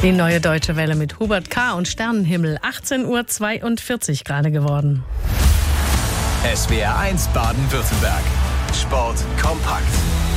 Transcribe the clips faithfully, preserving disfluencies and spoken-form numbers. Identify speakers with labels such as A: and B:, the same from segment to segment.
A: Die neue Deutsche Welle mit Hubert K. und Sternenhimmel. achtzehn Uhr zweiundvierzig gerade geworden.
B: S W R eins Baden-Württemberg. Sport kompakt.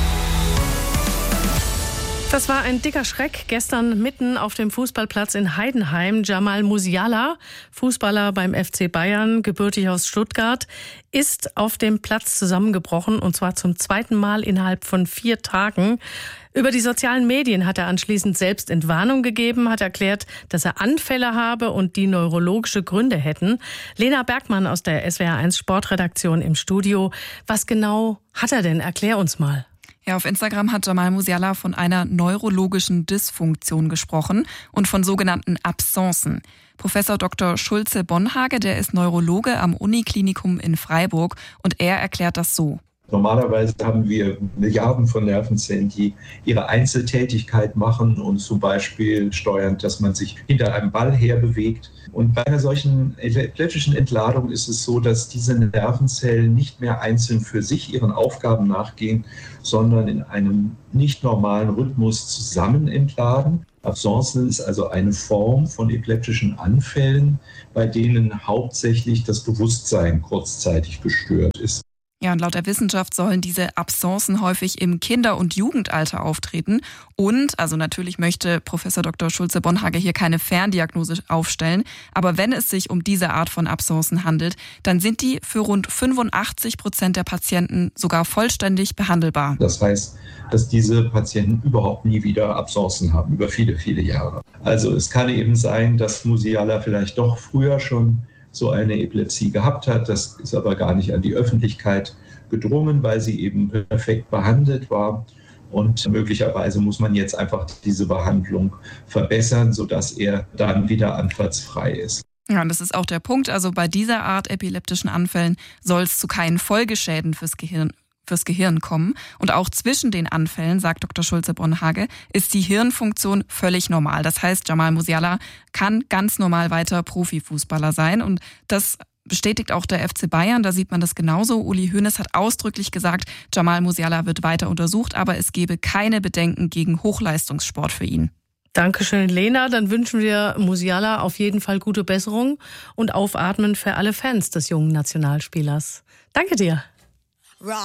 A: Das war ein dicker Schreck gestern mitten auf dem Fußballplatz in Heidenheim. Jamal Musiala, Fußballer beim F C Bayern, gebürtig aus Stuttgart, ist auf dem Platz zusammengebrochen, und zwar zum zweiten Mal innerhalb von vier Tagen. Über die sozialen Medien hat er anschließend selbst Entwarnung gegeben, hat erklärt, dass er Anfälle habe und die neurologische Gründe hätten. Lena Bergmann aus der S W R eins Sportredaktion im Studio. Was genau hat er denn? Erklär uns mal.
C: Ja, auf Instagram hat Jamal Musiala von einer neurologischen Dysfunktion gesprochen und von sogenannten Absencen. Professor Doktor Schulze-Bonhage, der ist Neurologe am Uniklinikum in Freiburg, und er erklärt das so.
D: Normalerweise haben wir Milliarden von Nervenzellen, die ihre Einzeltätigkeit machen und zum Beispiel steuern, dass man sich hinter einem Ball herbewegt. Und bei einer solchen epileptischen Entladung ist es so, dass diese Nervenzellen nicht mehr einzeln für sich ihren Aufgaben nachgehen, sondern in einem nicht normalen Rhythmus zusammen entladen. Absencen ist also eine Form von epileptischen Anfällen, bei denen hauptsächlich das Bewusstsein kurzzeitig gestört ist.
C: Ja, und laut der Wissenschaft sollen diese Absencen häufig im Kinder- und Jugendalter auftreten. Und, also natürlich möchte Professor Doktor Schulze-Bonhage hier keine Ferndiagnose aufstellen, aber wenn es sich um diese Art von Absencen handelt, dann sind die für rund fünfundachtzig Prozent der Patienten sogar vollständig behandelbar.
D: Das heißt, dass diese Patienten überhaupt nie wieder Absencen haben, über viele, viele Jahre. Also es kann eben sein, dass Musiala vielleicht doch früher schon so eine Epilepsie gehabt hat. Das ist aber gar nicht an die Öffentlichkeit gedrungen, weil sie eben perfekt behandelt war. Und möglicherweise muss man jetzt einfach diese Behandlung verbessern, sodass er dann wieder anfallsfrei ist.
C: Ja, und das ist auch der Punkt. Also bei dieser Art epileptischen Anfällen soll es zu keinen Folgeschäden fürs Gehirn fürs Gehirn kommen. Und auch zwischen den Anfällen, sagt Doktor Schulze-Bonhage, ist die Hirnfunktion völlig normal. Das heißt, Jamal Musiala kann ganz normal weiter Profifußballer sein. Und das bestätigt auch der F C Bayern. Da sieht man das genauso. Uli Hoeneß hat ausdrücklich gesagt, Jamal Musiala wird weiter untersucht, aber es gebe keine Bedenken gegen Hochleistungssport für ihn.
A: Dankeschön, Lena. Dann wünschen wir Musiala auf jeden Fall gute Besserung und Aufatmen für alle Fans des jungen Nationalspielers. Danke dir.